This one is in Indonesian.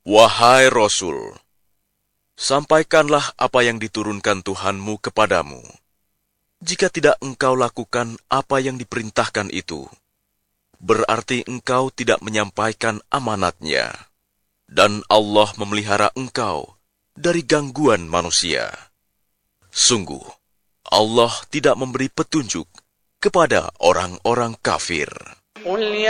Wahai Rasul, sampaikanlah apa yang diturunkan Tuhanmu kepadamu. Jika tidak engkau lakukan apa yang diperintahkan itu, berarti engkau tidak menyampaikan amanatnya. Dan Allah memelihara engkau dari gangguan manusia. Sungguh, Allah tidak memberi petunjuk kepada orang-orang kafir.